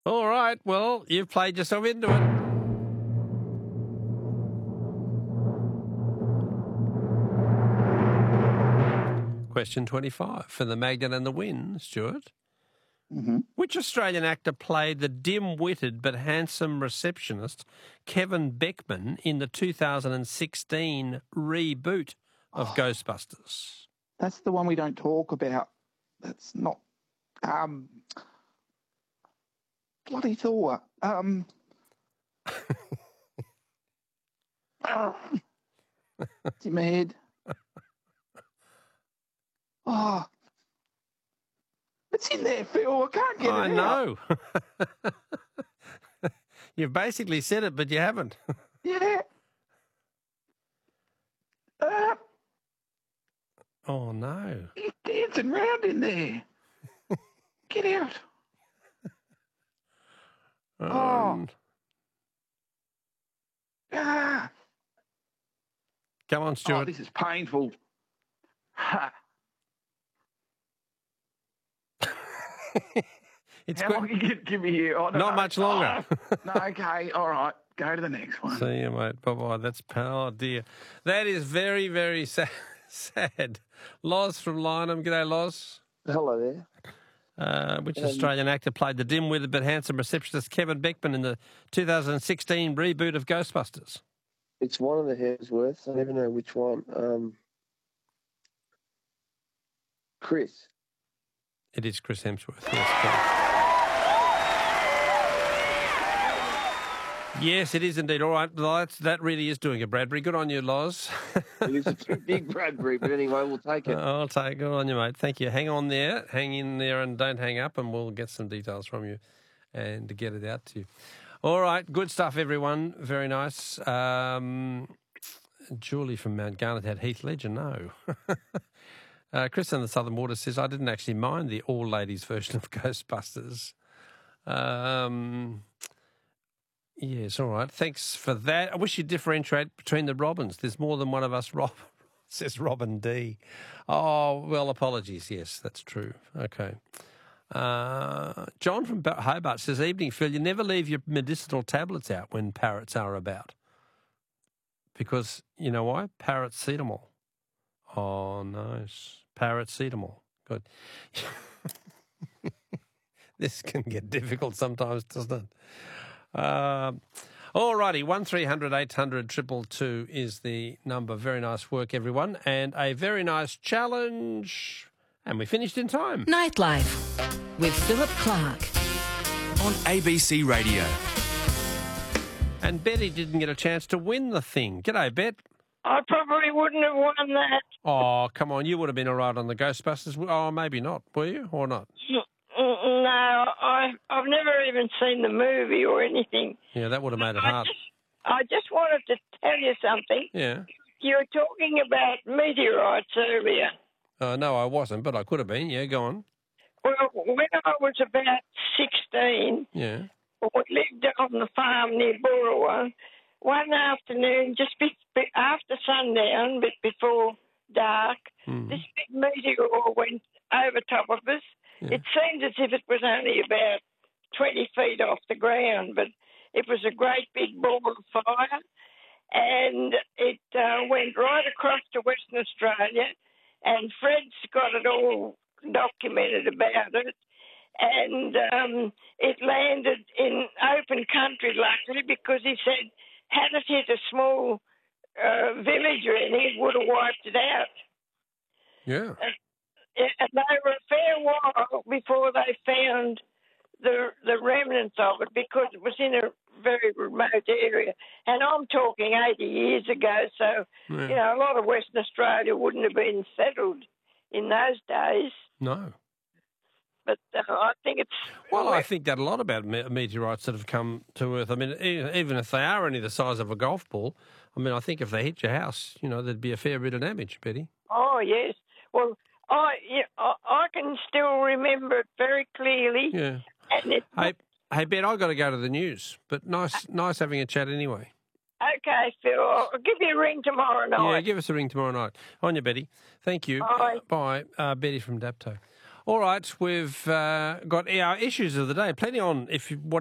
All right, well, you've played yourself into it. Question 25 for the Magnet and the Win, Stuart. Mm-hmm. Which Australian actor played the dim-witted but handsome receptionist Kevin Beckman in the 2016 reboot of Ghostbusters? That's the one we don't talk about. That's not... bloody Thor. It's in my head. Oh, it's in there, Phil. I can't get it out. I know. You've basically said it, but you haven't. Yeah. Oh, no. He's dancing round in there. Get out. Um, Come on, Stuart. Oh, this is painful. It's How good. long you give me here? Not much longer. No, okay, all right. Go to the next one. See you, mate. Bye-bye. That's... Oh, dear. That is very, very sad. Loz from Lynham. G'day, Loz. Hello there. Which Australian actor played the dim-witted but handsome receptionist Kevin Beckman in the 2016 reboot of Ghostbusters? It's one of the Hemsworths. I never know which one. Chris. It is Chris Hemsworth. Yes, correct. Yes, it is indeed. All right, that really is doing it, Bradbury. Good on you, Loz. It is a big Bradbury, but anyway, we'll take it. I'll take it. Good on you, mate. Thank you. Hang on there. Hang in there and don't hang up, and we'll get some details from you and to get it out to you. All right, good stuff, everyone. Very nice. Julie from Mount Garnet had Heath Ledger. No. Chris in the Southern Water says, I didn't actually mind the all-ladies version of Ghostbusters. Yes, all right. Thanks for that. I wish you'd differentiate between the Robins. There's more than one of us, says Robin D. Oh, well, apologies. Yes, that's true. Okay. John from Hobart says, evening, Phil, you never leave your medicinal tablets out when parrots are about. Because, you know why? Paracetamol. Oh, nice. Paracetamol. Good. This can get difficult sometimes, doesn't it? All righty, 1300 800 222 is the number. Very nice work, everyone, and a very nice challenge. And we finished in time. Nightlife with Philip Clark on ABC Radio. And Betty didn't get a chance to win the thing. G'day, Bet. I probably wouldn't have won that. Oh, come on, you would have been all right on the Ghostbusters. Oh, maybe not, were you, or not? No, I've never even seen the movie or anything. Yeah, that would have made it hard. I just wanted to tell you something. Yeah. You were talking about meteorites earlier. No, I wasn't, but I could have been. Yeah, go on. Well, when I was about 16, yeah, we lived on the farm near Boorowa. One afternoon, just after sundown, but before dark, this big meteor went over top of us. Yeah. It seemed as if it was only about 20 feet off the ground, but it was a great big ball of fire, and it went right across to Western Australia, and Fred's got it all documented about it, and it landed in open country, luckily, because he said, had it hit a small village or anything, it would have wiped it out. Yeah. And they were a fair while before they found the remnants of it, because it was in a very remote area. And I'm talking 80 years ago, so, you know, a lot of Western Australia wouldn't have been settled in those days. No. But I think it's... Well, I think that a lot about meteorites that have come to Earth. I mean, even if they are only the size of a golf ball, I mean, I think if they hit your house, you know, there'd be a fair bit of damage, Betty. Oh, yes. Well, I can still remember it very clearly. Yeah. And hey, Ben, I've got to go to the news, but nice having a chat anyway. Okay, Phil. I'll give you a ring tomorrow night. Yeah, give us a ring tomorrow night. On you, Betty. Thank you. Bye. Bye. Betty from Dapto. All right, we've got our issues of the day. Plenty on. If you,